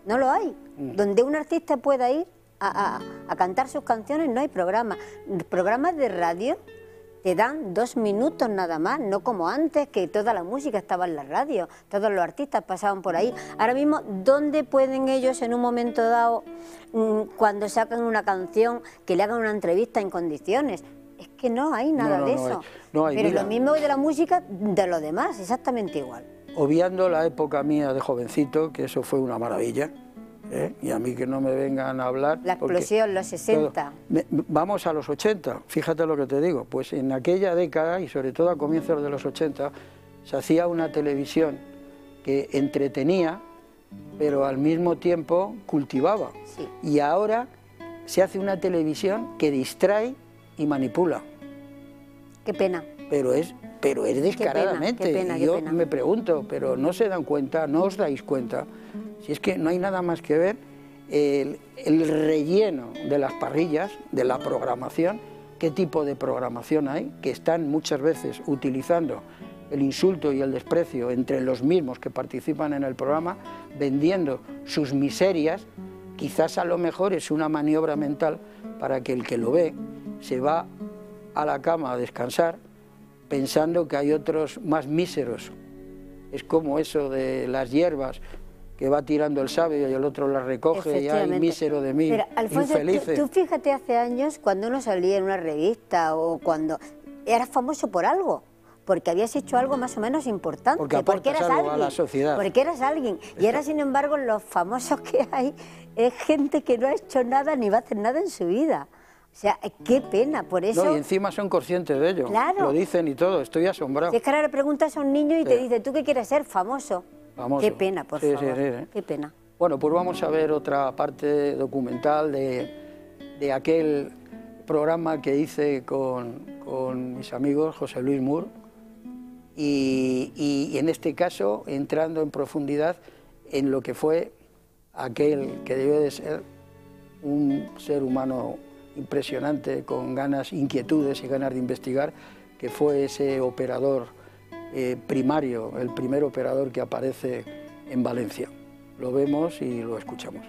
No lo hay. Donde un artista pueda ir a cantar sus canciones no hay programas. Programas de radio te dan 2 minutos nada más, no como antes, que toda la música estaba en la radio, todos los artistas pasaban por ahí. Ahora mismo, ¿dónde pueden ellos en un momento dado, cuando sacan una canción, que le hagan una entrevista en condiciones? Es que no hay nada de eso. No hay, pero mira, lo mismo de la música, de lo demás, exactamente igual. Obviando la época mía de jovencito, que eso fue una maravilla, y a mí que no me vengan a hablar... La explosión, los 60. Vamos a los 80, fíjate lo que te digo, pues en aquella década, y sobre todo a comienzos de los 80, se hacía una televisión que entretenía, pero al mismo tiempo cultivaba. Sí. Y ahora se hace una televisión que distrae y manipula. Qué pena. Pero es descaradamente. Qué pena, Yo qué pena. me pregunto, pero no se dan cuenta, no os dais cuenta, si es que no hay nada más que ver el relleno de las parrillas, de la programación, qué tipo de programación hay, que están muchas veces utilizando el insulto y el desprecio entre los mismos que participan en el programa, vendiendo sus miserias. Quizás a lo mejor es una maniobra mental para que el que lo ve se va a la cama a descansar pensando que hay otros más míseros. Es como eso de las hierbas, que va tirando el sabio y el otro la recoge y hay mísero de mí, pero, Alfonso, infelices. tú fíjate hace años cuando uno salía en una revista o cuando eras famoso por algo, porque habías hecho algo más o menos importante, porque eras algo alguien, a la sociedad. Porque eras alguien. Y ahora, sin embargo, los famosos que hay es gente que no ha hecho nada ni va a hacer nada en su vida. O sea, qué pena, por eso... No, y encima son conscientes de ello, claro. Lo dicen y todo, estoy asombrado. Si es que ahora le preguntas a un niño y te dice, ¿tú qué quieres ser? Famoso. Famoso. Qué pena, por favor, sí. Qué pena. Bueno, pues vamos a ver otra parte documental de aquel programa que hice con mis amigos José Luis Mur y en este caso entrando en profundidad en lo que fue aquel que debió de ser un ser humano impresionante, con ganas, inquietudes y ganas de investigar, que fue ese operador primario, el primer operador que aparece en Valencia. Lo vemos y lo escuchamos.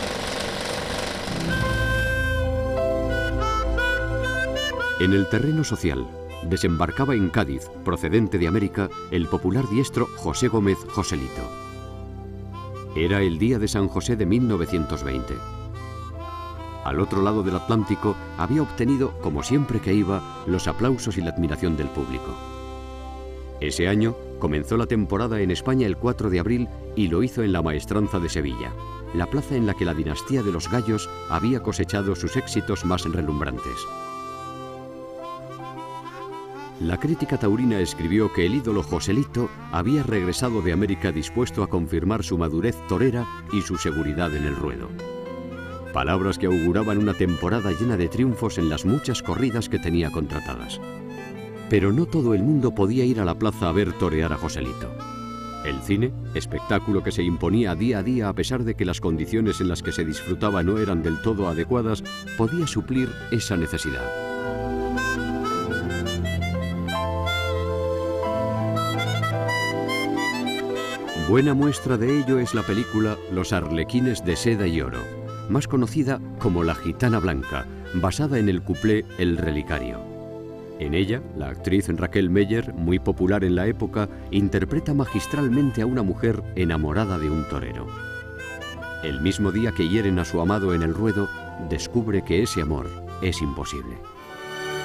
En el terreno social, desembarcaba en Cádiz, procedente de América, el popular diestro José Gómez Joselito. Era el día de San José de 1920. Al otro lado del Atlántico había obtenido, como siempre que iba, los aplausos y la admiración del público. Ese año comenzó la temporada en España el 4 de abril y lo hizo en la Maestranza de Sevilla, la plaza en la que la dinastía de los Gallos había cosechado sus éxitos más relumbrantes. La crítica taurina escribió que el ídolo Joselito había regresado de América dispuesto a confirmar su madurez torera y su seguridad en el ruedo. Palabras que auguraban una temporada llena de triunfos en las muchas corridas que tenía contratadas. Pero no todo el mundo podía ir a la plaza a ver torear a Joselito. El cine, espectáculo que se imponía día a día a pesar de que las condiciones en las que se disfrutaba no eran del todo adecuadas, podía suplir esa necesidad. Buena muestra de ello es la película Los Arlequines de Seda y Oro, más conocida como La Gitana Blanca, basada en el cuplé El Relicario. En ella, la actriz Raquel Meyer, muy popular en la época, interpreta magistralmente a una mujer enamorada de un torero. El mismo día que hieren a su amado en el ruedo, descubre que ese amor es imposible.